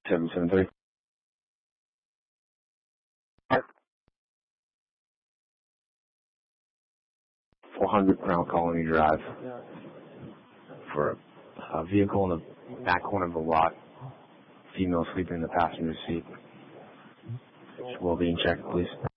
773. 400 Crown Colony Drive. For a vehicle in the back corner of the lot. Female sleeping in the passenger seat. Well-being check, please.